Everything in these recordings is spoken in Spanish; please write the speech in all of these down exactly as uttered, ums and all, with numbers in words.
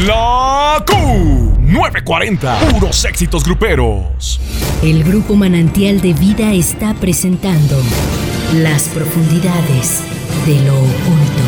La Q novecientos cuarenta, puros éxitos gruperos. El Grupo Manantial de Vida está presentando Las Profundidades de lo Oculto.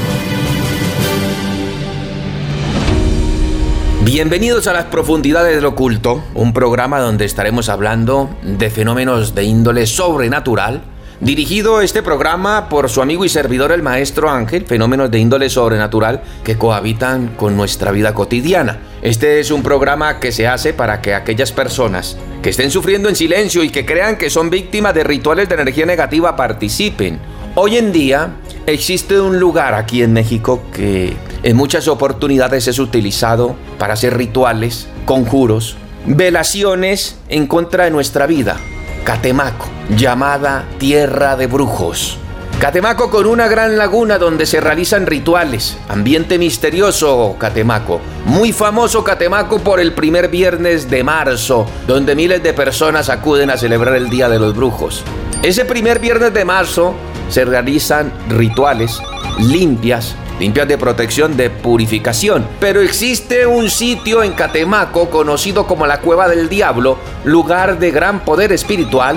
Bienvenidos a Las Profundidades de lo Oculto, un programa donde estaremos hablando de fenómenos de índole sobrenatural. Dirigido este programa por su amigo y servidor el Maestro Ángel, fenómenos de índole sobrenatural que cohabitan con nuestra vida cotidiana. Este es un programa que se hace para que aquellas personas que estén sufriendo en silencio y que crean que son víctimas de rituales de energía negativa participen. Hoy en día existe un lugar aquí en México que en muchas oportunidades es utilizado para hacer rituales, conjuros, velaciones en contra de nuestra vida. Catemaco, llamada Tierra de Brujos. Catemaco con una gran laguna donde se realizan rituales. Ambiente misterioso, Catemaco. Muy famoso Catemaco por el primer viernes de marzo, donde miles de personas acuden a celebrar el Día de los Brujos. Ese primer viernes de marzo se realizan rituales, limpias, limpias de protección, de purificación. Pero existe un sitio en Catemaco conocido como la Cueva del Diablo, lugar de gran poder espiritual,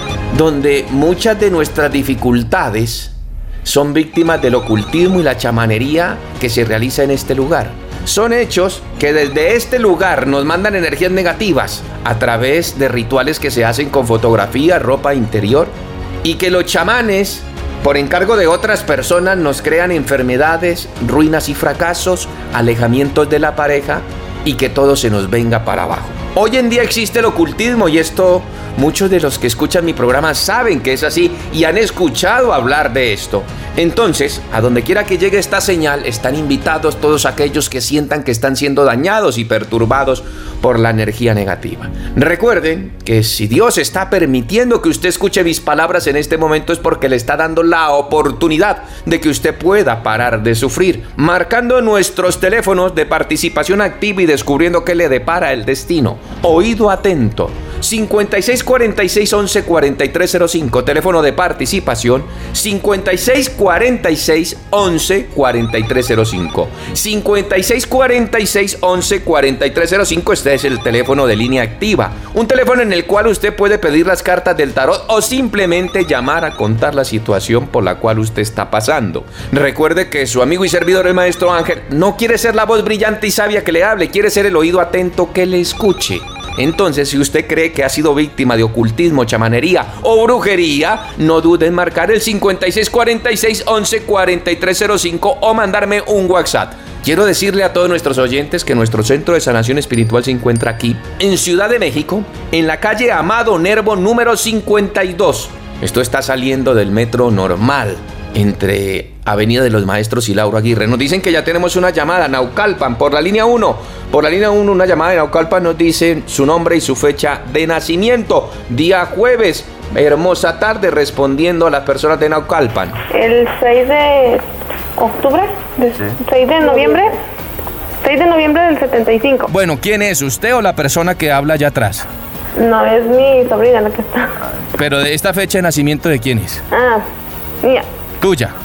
donde muchas de nuestras dificultades son víctimas del ocultismo y la chamanería que se realiza en este lugar. Son hechos que desde este lugar nos mandan energías negativas a través de rituales que se hacen con fotografía, ropa interior, y que los chamanes, por encargo de otras personas, nos crean enfermedades, ruinas y fracasos, alejamientos de la pareja y que todo se nos venga para abajo. Hoy en día existe el ocultismo y esto muchos de los que escuchan mi programa saben que es así y han escuchado hablar de esto. Entonces, a donde quiera que llegue esta señal, están invitados todos aquellos que sientan que están siendo dañados y perturbados por la energía negativa. Recuerden que si Dios está permitiendo que usted escuche mis palabras en este momento es porque le está dando la oportunidad de que usted pueda parar de sufrir, marcando nuestros teléfonos de participación activa y descubriendo qué le depara el destino. Oído atento. cincuenta y seis cuarenta y seis once cuarenta y tres cero cinco, teléfono de participación. cincuenta y seis cuarenta y seis once cuarenta y tres cero cinco. cincuenta y seis cuarenta y seis once cuarenta y tres cero cinco, este es el teléfono de línea activa. Un teléfono en el cual usted puede pedir las cartas del tarot o simplemente llamar a contar la situación por la cual usted está pasando. Recuerde que su amigo y servidor el Maestro Ángel no quiere ser la voz brillante y sabia que le hable, quiere ser el oído atento que le escuche. Entonces, si usted cree que ha sido víctima de ocultismo, chamanería o brujería, no dude en marcar el cincuenta y seis cuarenta y seis once cuarenta y tres cero cinco o mandarme un WhatsApp. Quiero decirle a todos nuestros oyentes que nuestro centro de sanación espiritual se encuentra aquí, en Ciudad de México, en la calle Amado Nervo número cincuenta y dos. Esto está saliendo del metro normal, entre Avenida de los Maestros y Lauro Aguirre. Nos dicen que ya tenemos una llamada, Naucalpan, por la línea uno. Por la línea uno, una llamada de Naucalpan, nos dicen su nombre y su fecha de nacimiento. Día jueves, hermosa tarde, respondiendo a las personas de Naucalpan. El seis de octubre, de, sí. seis de noviembre, seis de noviembre del setenta y cinco. Bueno, ¿quién es? ¿Usted o la persona que habla allá atrás? No, es mi sobrina la que está. Pero de esta fecha de nacimiento, ¿de quién es? Ah, mía. ¿Tuya?